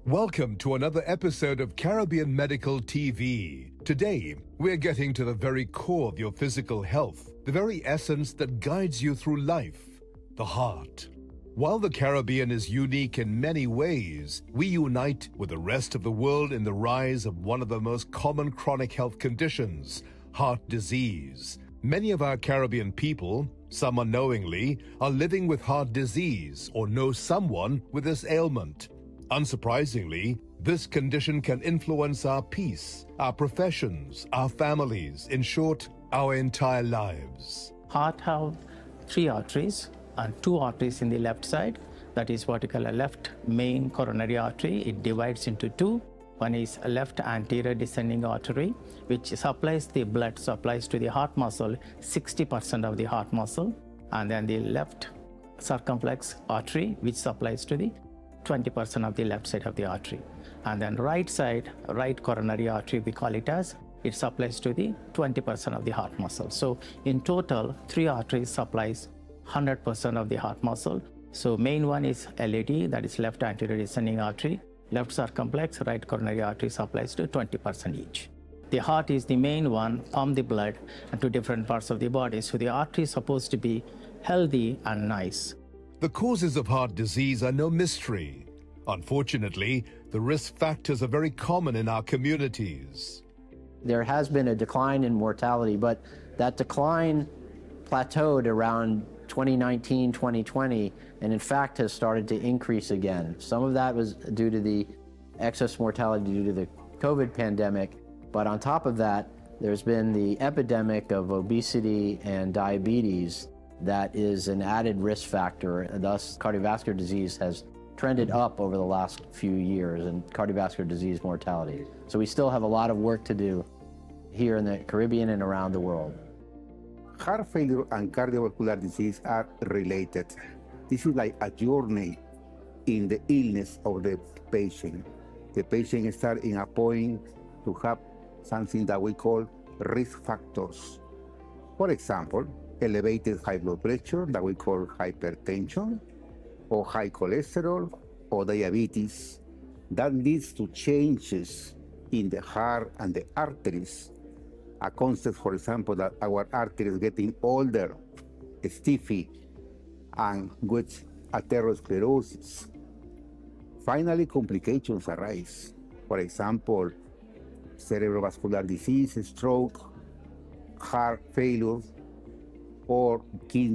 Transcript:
Welcome to another episode of Caribbean Medical TV. Today, we're getting to the very core of your physical health, the very essence that guides you through life, the heart. While the Caribbean is unique in many ways, we unite with the rest of the world in the rise of one of the most common chronic health conditions, heart disease. Many of our Caribbean people, some unknowingly, are living with heart disease or know someone with this ailment. Unsurprisingly, this condition can influence our peace, our professions, our families, in short, our entire lives. Heart have three arteries and two arteries in the left side. That is what we call a left main coronary artery. It divides into two. One is a left anterior descending artery, which supplies the blood, supplies to the heart muscle, 60% of the heart muscle. And then the left circumflex artery, which supplies to the 20% of the left side of the artery. And then right side, right coronary artery, we call it as, it supplies to the 20% of the heart muscle. So in total, three arteries supplies 100% of the heart muscle. So main one is LAD, that is left anterior descending artery. Left circumflex, right coronary artery supplies to 20% each. The heart is the main one, pump the blood to different parts of the body. So the artery is supposed to be healthy and nice. The causes of heart disease are no mystery. Unfortunately, the risk factors are very common in our communities. There has been a decline in mortality, but that decline plateaued around 2019, 2020, and in fact has started to increase again. Some of that was due to the excess mortality due to the COVID pandemic, but on top of that, there's been the epidemic of obesity and diabetes that is an added risk factor, and thus cardiovascular disease has trended up over the last few years in cardiovascular disease mortality. So we still have a lot of work to do here in the Caribbean and around the world. Heart failure and cardiovascular disease are related. This is like a journey in the illness of the patient. The patient starts in a point to have something that we call risk factors. For example, elevated high blood pressure that we call hypertension, or high cholesterol, or diabetes. That leads to changes in the heart and the arteries. A concept, for example, that our arteries getting older, stiffy, and with atherosclerosis. Finally, complications arise. For example, cerebrovascular disease, stroke, heart failure, or kidney